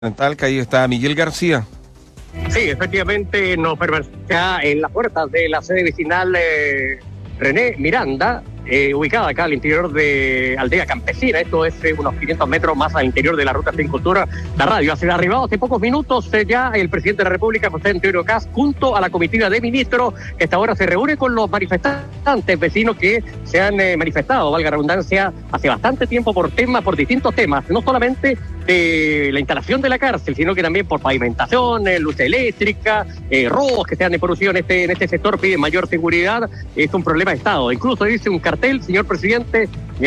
En Talca, ahí está Miguel García. Sí, efectivamente nos permanecía en las puertas de la sede vecinal René Miranda, ubicada acá al interior de Aldea Campesina. Esto es unos 500 metros más al interior de la ruta Sin Cultura. La radio ha arribado hace pocos minutos ya el presidente de la República, José Antonio Kast, junto a la comitiva de ministros, que hasta ahora se reúne con los manifestantes vecinos que se han manifestado, valga la redundancia, hace bastante tiempo por distintos temas, no solamente de la instalación de la cárcel, sino que también por pavimentación, luz eléctrica, robos que se han producido en este sector, piden mayor seguridad. Es un problema de Estado. Incluso dice un cartel, señor presidente,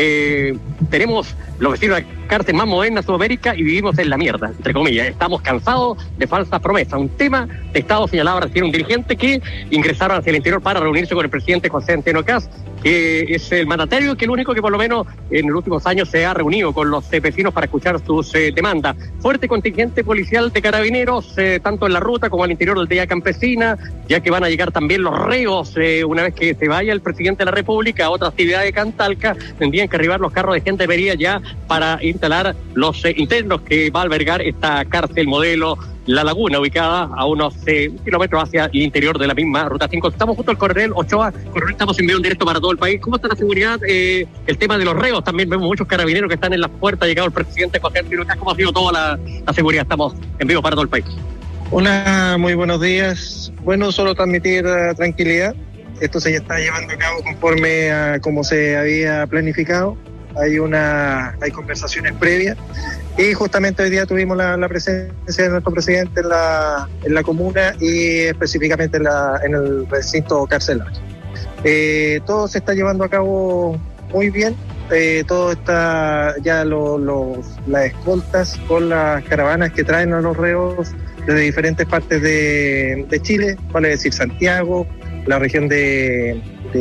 tenemos los vecinos de la cárcel más moderna de Sudamérica y vivimos en la mierda, entre comillas. Estamos cansados de falsas promesas. Un tema de Estado señalaba recién un dirigente que ingresaron hacia el interior para reunirse con el presidente José Antonio Kast, que es el mandatario, que es el único que por lo menos en los últimos años se ha reunido con los vecinos para escuchar sus demandas. Fuerte contingente policial de carabineros, tanto en la ruta como al interior del Aldea Campesina, ya que van a llegar también los reos una vez que se vaya el presidente de la República a otra actividad de Talca. Tendrían que arribar los carros de Gendarmería ya para instalar los internos que va a albergar esta cárcel modelo La Laguna, ubicada a unos kilómetros hacia el interior de la misma Ruta 5. Estamos junto al coronel Ochoa. Coronel, estamos en vivo en directo para todo el país. ¿Cómo está la seguridad? El tema de los reos, también vemos muchos carabineros que están en las puertas. Ha llegado el presidente José Antonio Kast. ¿Cómo ha sido toda la seguridad? Estamos en vivo para todo el país. Hola, muy buenos días. Bueno, solo transmitir tranquilidad. Esto se está llevando a cabo conforme a como se había planificado. Hay conversaciones previas y justamente hoy día tuvimos la presencia de nuestro presidente en la comuna y específicamente en el recinto carcelario. Todo se está llevando a cabo muy bien. Todo está ya las escoltas con las caravanas que traen a los reos desde diferentes partes de Chile, vale decir Santiago, la región del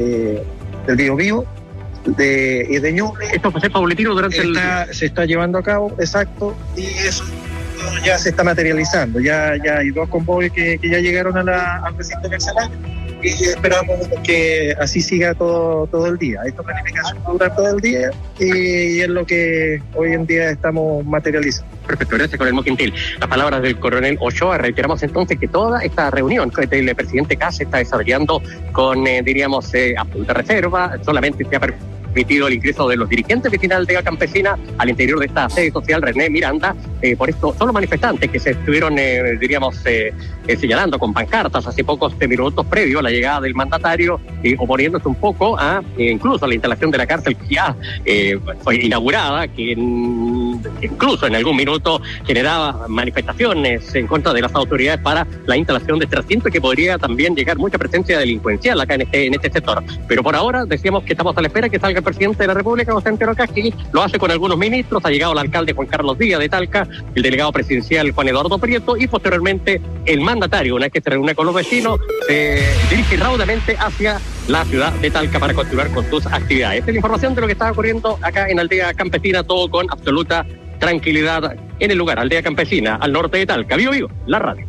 Biobío y de Ñuble. Esto va a ser paulatino durante se está llevando a cabo, exacto, y eso ya se está materializando. Ya hay 2 convoyes que ya llegaron al recinto carcelario y esperamos que así siga todo el día. Esta planificación va a durar todo el día y es lo que hoy en día estamos materializando. Perfecto, gracias, coronel Moquintil. Las palabras del coronel Ochoa. Reiteramos entonces que toda esta reunión que el presidente Kast se está desarrollando con, absoluta reserva. Solamente se ha permitido el ingreso de los dirigentes vecinales de la Campesina al interior de esta sede social René Miranda. Por esto son los manifestantes que se estuvieron, señalando con pancartas hace pocos minutos previo a la llegada del mandatario, oponiéndose un poco a incluso a la instalación de la cárcel que ya fue inaugurada, que incluso en algún minuto generaba manifestaciones en contra de las autoridades para la instalación de este recinto, que podría también llegar mucha presencia delincuencial acá en este sector. Pero por ahora decíamos que estamos a la espera que salga el presidente de la República, José Antonio Kast, que lo hace con algunos ministros. Ha llegado el alcalde Juan Carlos Díaz de Talca, el delegado presidencial Juan Eduardo Prieto y posteriormente el mandatario. Una vez que se reúne con los vecinos, se dirige raudamente hacia la ciudad de Talca para continuar con sus actividades. Esta es la información de lo que está ocurriendo acá en Aldea Campesina, todo con absoluta tranquilidad en el lugar, Aldea Campesina, al norte de Talca. Vivo, la radio.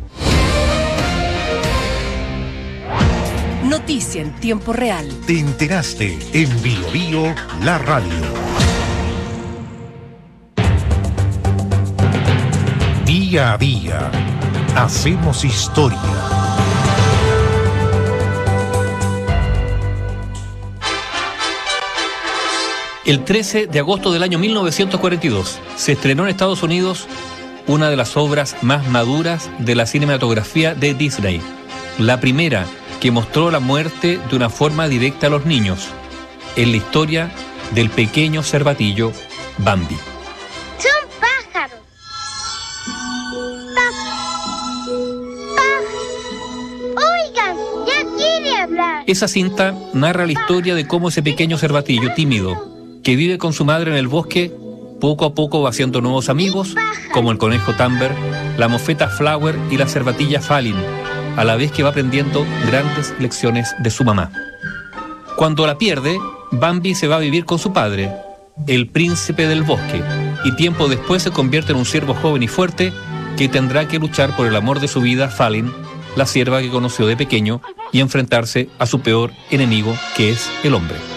Noticia en tiempo real. Te enteraste en Bio, la radio. Día a día, hacemos historia. El 13 de agosto del año 1942 se estrenó en Estados Unidos una de las obras más maduras de la cinematografía de Disney. La primera que mostró la muerte de una forma directa a los niños, en la historia del pequeño cervatillo Bambi. ¡Son pájaros! ¡Oigan! ¡Ya quiere hablar! Esa cinta narra la historia de cómo ese pequeño cervatillo tímido, que vive con su madre en el bosque, poco a poco va haciendo nuevos amigos, como el conejo Tamber, la mofeta Flower y la cervatilla Falin, a la vez que va aprendiendo grandes lecciones de su mamá. Cuando la pierde, Bambi se va a vivir con su padre, el príncipe del bosque, y tiempo después se convierte en un ciervo joven y fuerte que tendrá que luchar por el amor de su vida, Falin, la cierva que conoció de pequeño, y enfrentarse a su peor enemigo, que es el hombre.